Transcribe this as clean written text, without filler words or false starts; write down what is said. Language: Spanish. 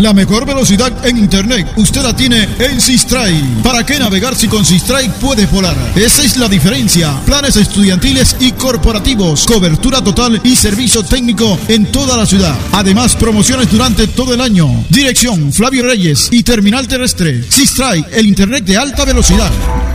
La mejor velocidad en internet usted la tiene en Sistray. ¿Para qué navegar si con Sistray puedes volar? Esa es la diferencia. Planes estudiantiles y corporativos, cobertura total y servicio técnico en toda la ciudad. Además, promociones durante todo el año. Dirección Flavio Reyes y Terminal Terrestre. Sistray, el internet de alta velocidad.